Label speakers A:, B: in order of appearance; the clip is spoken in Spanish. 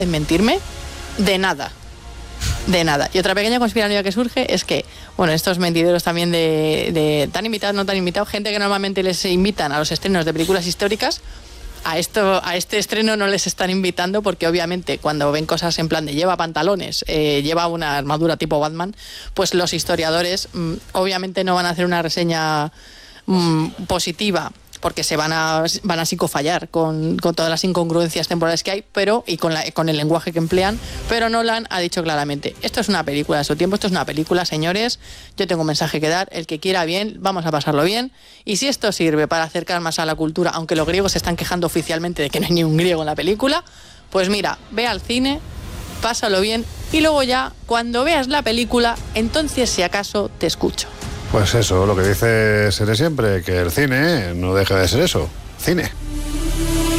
A: mentirme de nada. De nada. Y otra pequeña conspiranoia que surge es que, bueno, estos mentideros también de tan invitados, no tan invitados, gente que normalmente les invitan a los estrenos de películas históricas, a este estreno no les están invitando porque obviamente cuando ven cosas en plan de lleva pantalones, lleva una armadura tipo Batman, pues los historiadores obviamente no van a hacer una reseña positiva, porque se van a psicofallar con todas las incongruencias temporales que hay, pero y con el lenguaje que emplean, pero Nolan ha dicho claramente, esto es una película de su tiempo, esto es una película, señores, yo tengo un mensaje que dar, el que quiera bien, vamos a pasarlo bien, y si esto sirve para acercar más a la cultura, aunque los griegos se están quejando oficialmente de que no hay ni un griego en la película, pues mira, ve al cine, pásalo bien, y luego ya, cuando veas la película, entonces si acaso te escucho.
B: Pues eso, lo que dice Sere siempre, que el cine no deja de ser eso, cine.